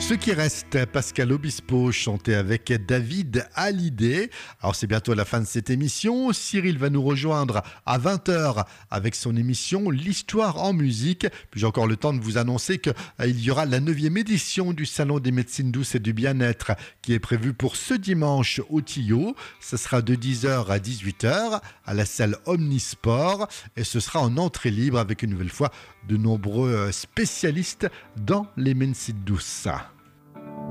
Ce qui reste, Pascal Obispo chanté avec David Hallyday. Alors c'est bientôt la fin de cette émission. Cyril va nous rejoindre à 20h avec son émission L'Histoire en musique. Puis j'ai encore le temps de vous annoncer qu'il y aura la 9e édition du Salon des médecines douces et du bien-être qui est prévue pour ce dimanche au Tillot. Ce sera de 10h à 18h à la salle Omnisport et ce sera en entrée libre avec une nouvelle fois de nombreux spécialistes dans les médecines douces.